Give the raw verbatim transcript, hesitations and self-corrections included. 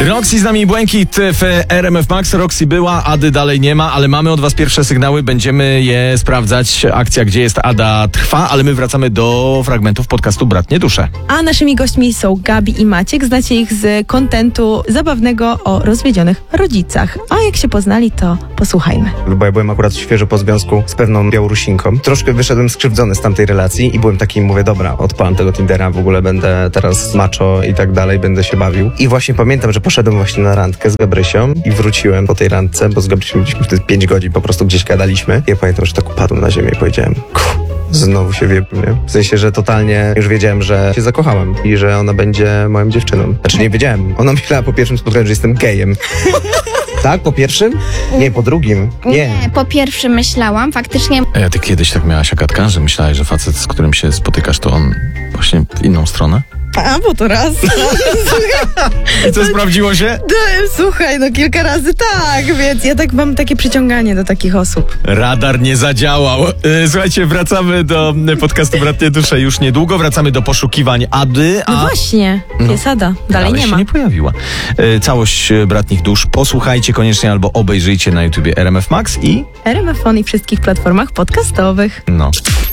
Roxy z nami, Błękit w R M F Max. Roxy była, Ady dalej nie ma, ale mamy od was pierwsze sygnały, będziemy je sprawdzać. Akcja Gdzie jest Ada trwa, ale my wracamy do fragmentów podcastu Bratnie Dusze. A naszymi gośćmi są Gabi i Maciek. Znacie ich z kontentu zabawnego o rozwiedzionych rodzicach. A jak się poznali, to posłuchajmy. Bo ja byłem akurat świeżo po związku z pewną Białorusinką. Troszkę wyszedłem skrzywdzony z tamtej relacji i byłem taki, mówię, dobra, odpalam tego Tindera, w ogóle będę teraz macho i tak dalej, będę się bawił. I właśnie pamiętam, że poszedłem właśnie na randkę z Gabrysią i wróciłem po tej randce, bo z Gabrysią byliśmy wtedy pięć godzin, po prostu gdzieś gadaliśmy. Ja pamiętam, że tak upadłem na ziemię i powiedziałem, kuh, znowu się wie, nie? W sensie, że totalnie już wiedziałem, że się zakochałem i że ona będzie moją dziewczyną. Znaczy nie wiedziałem, ona myślała po pierwszym spotkaniu, że jestem gejem. Tak? Po pierwszym? Nie, po drugim. Nie. Nie, po pierwszym myślałam, faktycznie. A ty kiedyś tak miałaś, Agatka, że myślałeś, że facet, z którym się spotykasz, to on właśnie w inną stronę? A, bo to raz. I co, sprawdziło się? No, słuchaj, no kilka razy tak, więc ja tak mam takie przyciąganie do takich osób. Radar nie zadziałał. E, Słuchajcie, wracamy do podcastu Bratnie Dusze już niedługo. Wracamy do poszukiwań Ady. A... No właśnie, jest Ada, dalej Ale nie się ma. nie pojawiła. E, Całość e, Bratnich Dusz posłuchajcie koniecznie albo obejrzyjcie na YouTubie R M F Max i... R M F on i wszystkich platformach podcastowych. No...